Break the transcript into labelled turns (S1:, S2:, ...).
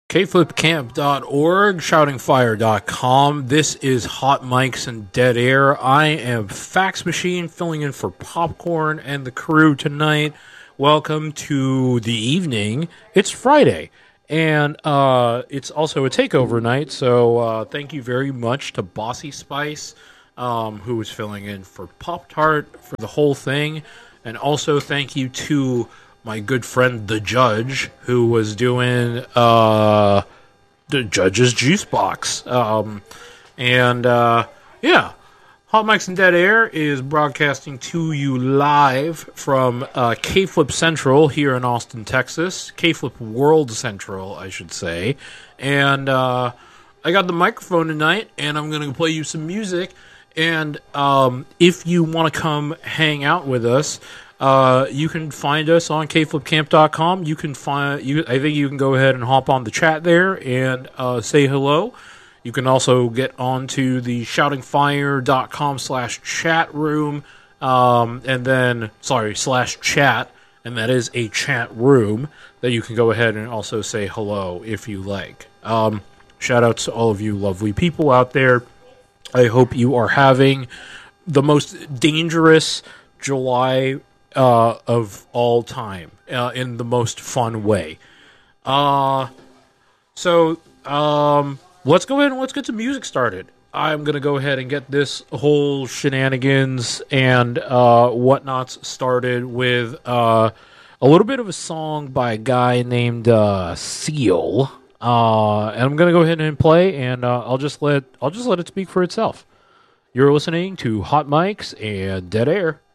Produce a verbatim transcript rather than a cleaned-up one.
S1: K flip camp dot org, shouting fire dot com. This is Hot Mics and Dead Air. I am Fax Machine filling in for Popcorn and the crew tonight. Welcome to the evening. It's Friday, and uh, it's also a takeover night, so uh, thank you very much to Bossy Spice, um, who is filling in for Pop Tart for the whole thing, and also thank you to my good friend the Judge, who was doing uh, the Judge's Juice Box. Um, and uh, yeah, Hot Mics and Dead Air is broadcasting to you live from uh, K-Flip Central here in Austin, Texas. K-Flip World Central, I should say. And uh, I got the microphone tonight, and I'm going to play you some music. And um, if you want to come hang out with us, Uh, you can find us on K flip camp dot com. You can find you. I think you can go ahead and hop on the chat there and uh, say hello. You can also get onto the shouting fire dot com slash chat room, um, and then sorry slash chat, and that is a chat room that you can go ahead and also say hello if you like. Um, shout out to all of you lovely people out there. I hope you are having the most dangerous July Uh, of all time, uh, in the most fun way. Uh, so, um, let's go ahead and let's get some music started. I'm going to go ahead and get this whole shenanigans and uh, whatnots started with uh, a little bit of a song by a guy named uh, Seal. Uh, and I'm going to go ahead and play, and uh, I'll just let I'll just let it speak for itself. You're listening to Hot Mics and Dead Air.